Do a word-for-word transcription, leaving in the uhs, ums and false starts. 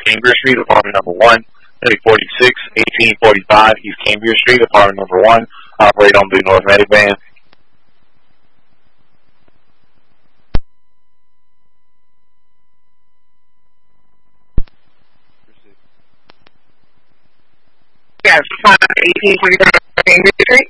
Cambria Street, apartment number one. Medic forty-six, eighteen forty-five, East Cambria Street, apartment number one. Operate on Blue North Medic Van. Yes, eighteen forty-five Cambria Street.